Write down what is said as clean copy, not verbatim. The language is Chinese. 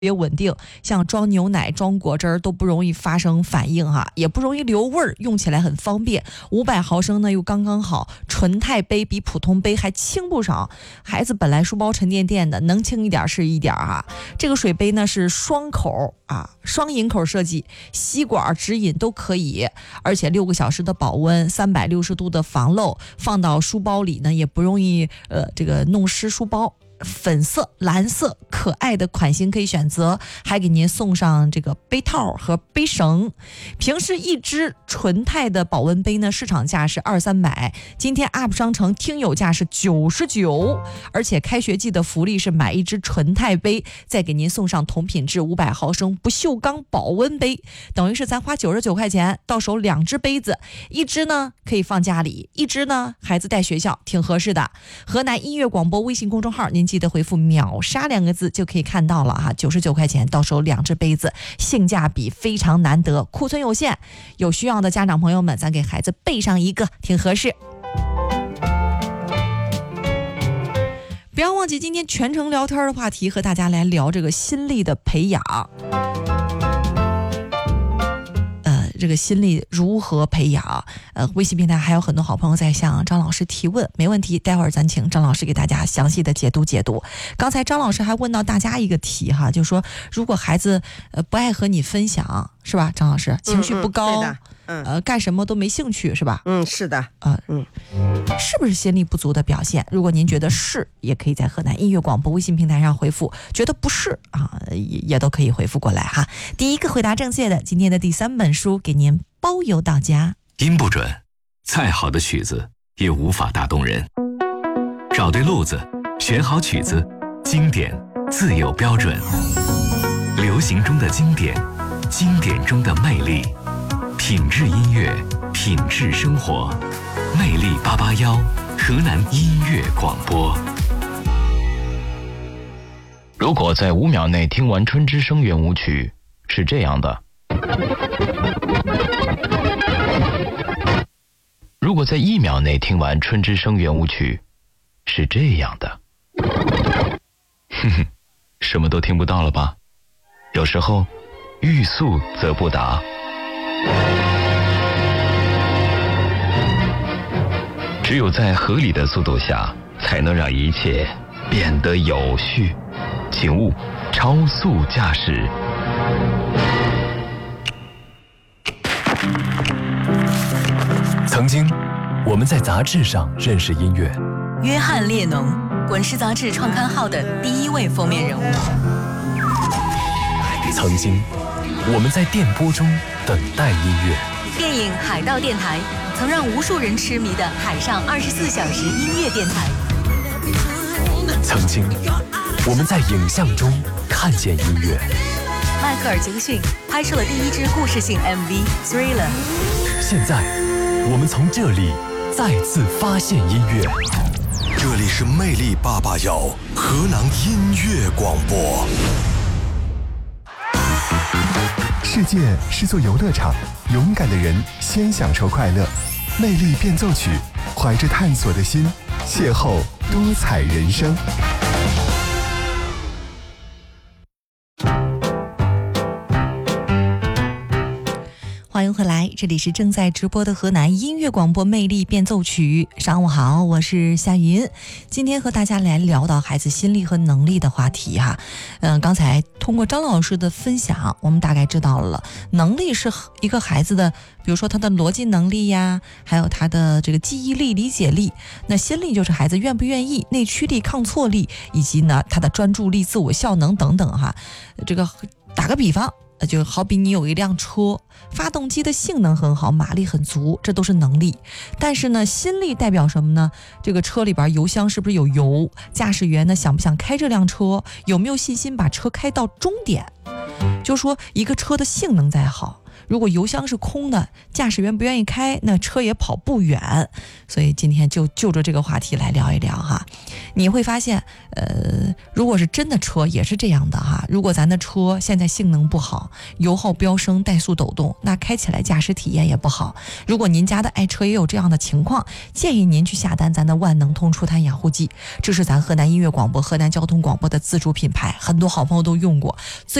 别稳定，像装牛奶、装果汁都不容易发生反应哈，也不容易留味儿，用起来很方便。500毫升呢又刚刚好，纯钛杯比普通杯还轻不少。孩子本来书包沉甸甸的，能轻一点是一点哈。这个水杯呢是双口双饮口设计，吸管直饮都可以，而且6个小时的保温，360度的防漏，放到书包里呢也不容易弄湿书包。粉色、蓝色可爱的款型可以选择，还给您送上这个杯套和杯绳。平时一支纯钛的保温杯呢，市场价是200-300，今天 UP 商城听友价是99，而且开学季的福利是买一支纯钛杯，再给您送上同品质500毫升不锈钢保温杯，等于是咱花99块钱到手2只杯子，一只呢可以放家里，一只呢孩子带学校，挺合适的。河南音乐广播微信公众号，您记得回复秒杀2个字就可以看到了哈，99块钱到手2只杯子，性价比非常难得，库存有限，有需要的家长朋友们，咱给孩子备上一个，挺合适。不要忘记今天全程聊天的话题，和大家来聊这个心力的培养。这个心力如何培养？微信平台还有很多好朋友在向张老师提问，没问题，待会儿咱请张老师给大家详细的解读。刚才张老师还问到大家一个题哈，就说如果孩子不爱和你分享，是吧？张老师情绪不高，干什么都没兴趣，是吧？ 是的， 是不是心力不足的表现？如果您觉得是，也可以在河南音乐广播微信平台上回复；觉得不是也都可以回复过来哈。第一个回答正确的，今天的第3本书给您包邮到家。 音不准，再好的曲子也无法打动人。找对路子，选好曲子，经典自有标准。流行中的经典，经典中的魅力，品质音乐，品质生活。魅力881，河南音乐广播。 如果在5秒内听完《春之声》圆舞曲，是这样的；如果在1秒内听完《春之声》圆舞曲，是这样的。什么都听不到了吧？有时候，欲速则不达。只有在合理的速度下，才能让一切变得有序。请勿超速驾驶。 曾经，我们在杂志上认识音乐。 约翰列侬，滚石杂志创刊号的第1位封面人物。 曾经，我们在电波中等待音乐。 电影《海盗电台》曾让无数人痴迷的海上24小时音乐电台。 曾经，我们在影像中看见音乐。 迈克尔·杰克逊拍摄了第1支故事性 MV《Thriller》。 现在，我们从这里再次发现音乐。 这里是魅力881河南音乐广播。 世界是座游乐场，勇敢的人先享受快乐。魅力变奏曲，怀着探索的心，邂逅多彩人生。 欢迎回来，这里是正在直播的河南音乐广播魅力变奏曲。上午好，我是夏云。今天和大家来聊到孩子心力和能力的话题哈。刚才通过张老师的分享，我们大概知道了能力是一个孩子的，比如说他的逻辑能力呀，还有他的这个记忆力、理解力。那心力就是孩子愿不愿意、内驱力、抗挫力，以及呢他的专注力、自我效能等等哈。这个打个比方，就好比你有一辆车，发动机的性能很好，马力很足，这都是能力。但是呢，心力代表什么呢？这个车里边油箱是不是有油？驾驶员呢想不想开这辆车？有没有信心把车开到终点？就说一个车的性能再好， 如果油箱是空的，驾驶员不愿意开，那车也跑不远。所以今天就着这个话题来聊一聊哈。你会发现如果是真的车也是这样的哈，如果咱的车现在性能不好，油耗飙升，怠速抖动，那开起来驾驶体验也不好。如果您家的爱车也有这样的情况，建议您去下单咱的万能通除碳养护剂，这是咱河南音乐广播、河南交通广播的自主品牌，很多好朋友都用过。